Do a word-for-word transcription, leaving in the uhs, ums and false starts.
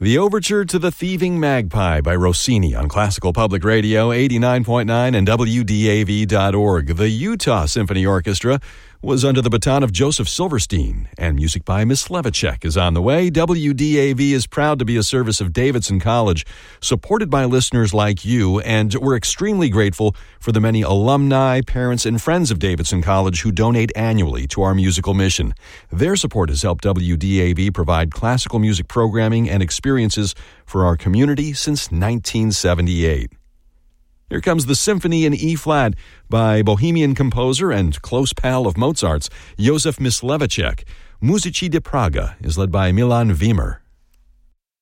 The Overture to the Thieving Magpie by Rossini on Classical Public Radio, eighty-nine point nine and W D A V dot org. The Utah Symphony Orchestra was under the baton of Joseph Silverstein, and music by Myslevicek is on the way. W D A V is proud to be a service of Davidson College, supported by listeners like you, and we're extremely grateful for the many alumni, parents, and friends of Davidson College who donate annually to our musical mission. Their support has helped W D A V provide classical music programming and experiences for our community since nineteen seventy-eight. Here comes the Symphony in E-flat by Bohemian composer and close pal of Mozart's, Josef Myslevicek. Muzici de Praga is led by Milan Wiemer.